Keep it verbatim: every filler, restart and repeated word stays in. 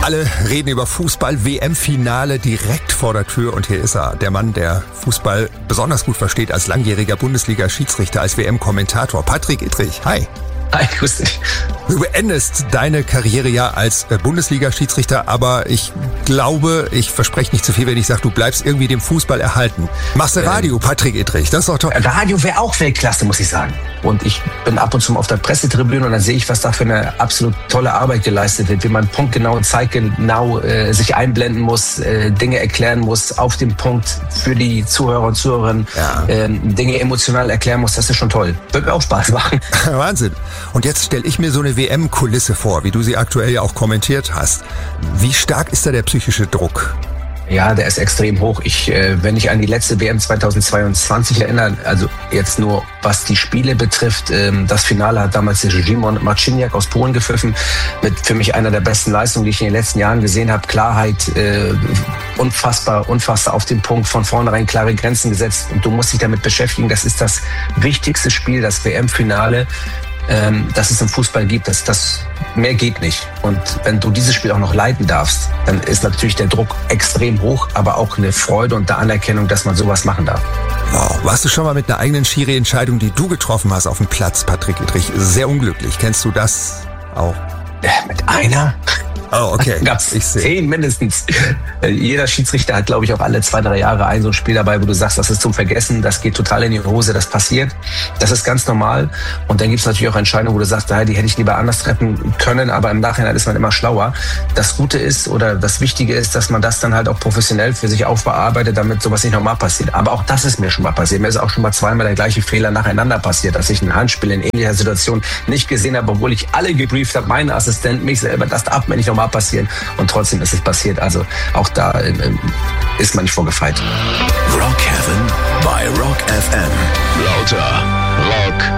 Alle reden über Fußball, W M-Finale direkt vor der Tür und hier ist er, der Mann, der Fußball besonders gut versteht als langjähriger Bundesliga-Schiedsrichter, als W M-Kommentator, Patrick Ittrich. Hi. Hi, grüß dich. Du beendest deine Karriere ja als Bundesliga-Schiedsrichter, aber ich glaube, ich verspreche nicht zu viel, wenn ich sage, du bleibst irgendwie dem Fußball erhalten. Machst du Radio, Patrick Ittrich, das ist doch toll. Radio wäre auch Weltklasse, muss ich sagen. Und ich bin ab und zu auf der Pressetribüne und dann sehe ich, was da für eine absolut tolle Arbeit geleistet wird, wie man punktgenau und zeitgenau äh, sich einblenden muss, äh, Dinge erklären muss, auf dem Punkt für die Zuhörer und Zuhörerinnen ja. äh, Dinge emotional erklären muss. Das ist schon toll. Wird mir auch Spaß machen. Wahnsinn. Und jetzt stelle ich mir so eine W M-Kulisse vor, wie du sie aktuell ja auch kommentiert hast. Wie stark ist da der psychische Druck? Ja, der ist extrem hoch. Ich, äh, wenn ich an die letzte W M zweitausendzweiundzwanzig erinnere, also jetzt nur was die Spiele betrifft, ähm, das Finale hat damals der Szymon Marciniak aus Polen gepfiffen, mit für mich einer der besten Leistungen, die ich in den letzten Jahren gesehen habe. Klarheit, äh, unfassbar, unfassbar auf den Punkt, von vornherein klare Grenzen gesetzt und du musst dich damit beschäftigen. Das ist das wichtigste Spiel, das W M-Finale, ähm, das es im Fußball gibt. Das, das mehr geht nicht. Und wenn du dieses Spiel auch noch leiten darfst, dann ist natürlich der Druck extrem hoch, aber auch eine Freude und eine Anerkennung, dass man sowas machen darf. Wow. Warst du schon mal mit einer eigenen Schiri-Entscheidung, die du getroffen hast, auf dem Platz, Patrick Ittrich? Sehr unglücklich. Kennst du das auch? Ja, mit einer? Oh, okay. Gab's zehn mindestens. Jeder Schiedsrichter hat, glaube ich, auch alle zwei, drei Jahre ein so ein Spiel dabei, wo du sagst, das ist zum Vergessen, das geht total in die Hose, das passiert. Das ist ganz normal. Und dann gibt's natürlich auch Entscheidungen, wo du sagst, die hätte ich lieber anders treffen können, aber im Nachhinein ist man immer schlauer. Das Gute ist oder das Wichtige ist, dass man das dann halt auch professionell für sich aufbearbeitet, damit sowas nicht nochmal passiert. Aber auch das ist mir schon mal passiert. Mir ist auch schon mal zweimal der gleiche Fehler nacheinander passiert, dass ich ein Handspiel in ähnlicher Situation nicht gesehen habe, obwohl ich alle gebrieft habe, meinen Assistenten, mich selber, das darf mir nicht nochmal passieren und trotzdem ist es passiert. Also auch da äh, ist man nicht vorgefeit. Rock Heaven bei Rock F M. Lauter